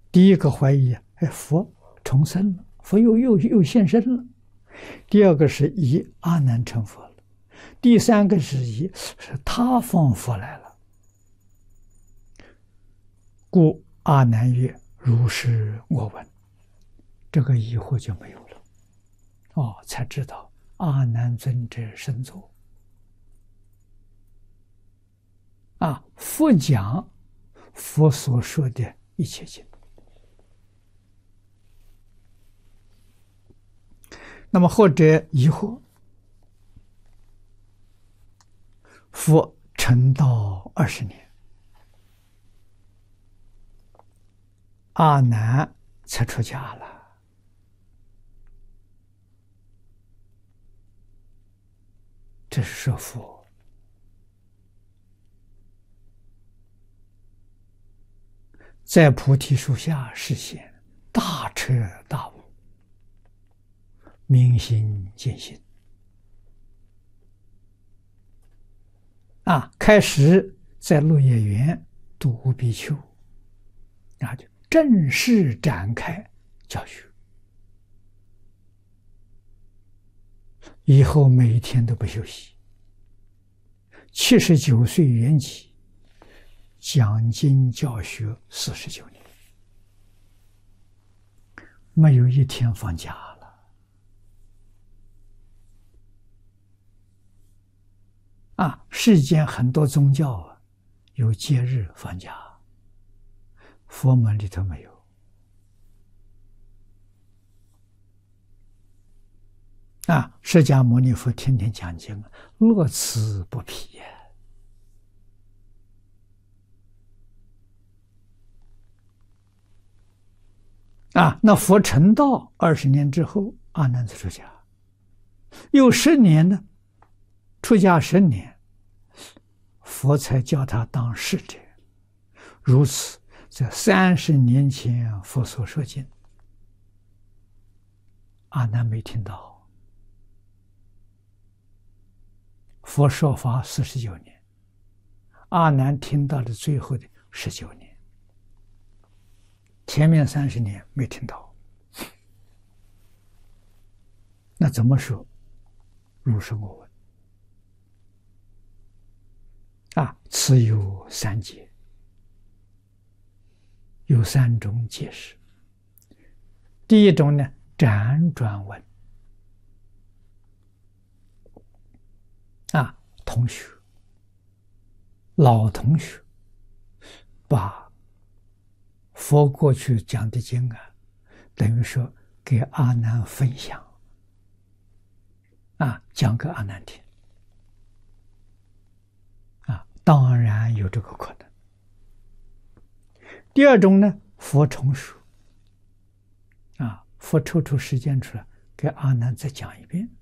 第一个怀疑，哎，佛重生了，佛又现身了。第二个是疑阿难成佛了。第三个是疑是他方佛来了。故阿难曰：“如是我闻。”这个疑惑就没有了。哦，才知道阿难尊者身作。佛讲佛所说的一切经。那么或者疑惑，佛成道20年，阿难才出家了。这是说佛在菩提树下示现大彻大悟，明心见性。开始在鹿野园度无比丘，就正式展开教学。以后每一天都不休息，79岁圆寂，讲经教学49年，没有一天放假了。世间很多宗教有节日放假，佛门里头没有。释迦牟尼佛天天讲经，乐此不疲呀。那佛成道20年之后，阿难才出家，又10年呢，出家10年，佛才叫他当侍者。如此，在30年前佛所说经，阿难没听到。佛说法49年，阿难听到了最后的19年，前面30年没听到。那怎么说？如是我闻。此有3解，有3种解释。第一种呢，辗转闻。同学，老同学，把佛过去讲的经等于说给阿难分享，讲给阿难听，当然有这个可能。第二种呢，佛重说，佛抽出时间出来给阿难再讲一遍。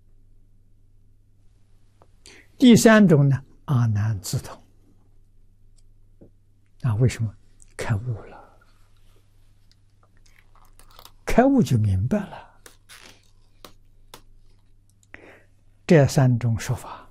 第三种呢，阿难自通。为什么？开悟了，开悟就明白了。这3种说法，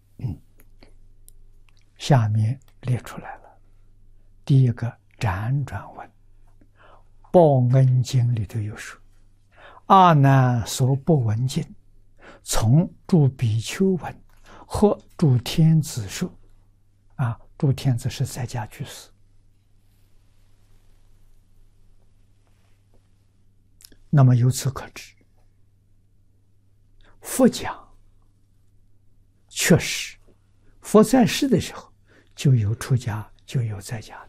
下面列出来了。第一个，辗转闻，《报恩经》里头有说，阿难所不闻经，从诸比丘闻，或诸天子说，诸天子是在家居士。那么由此可知，佛讲确实，佛在世的时候就有出家，就有在家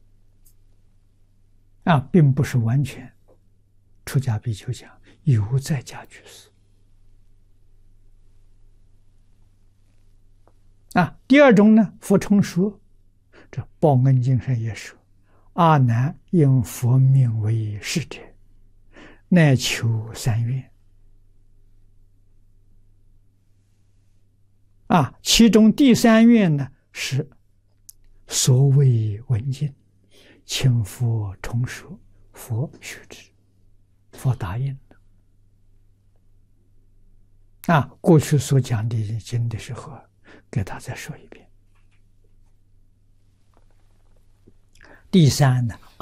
并不是完全出家比丘讲，有在家居士。第二种呢，佛重说，这《报恩经》上也说，阿难应佛命为侍者，乃求3愿。其中第3愿呢，是所谓闻经，请佛重说，佛许之，佛答应的。过去所讲的经的时候，给他再说一遍。第3呢，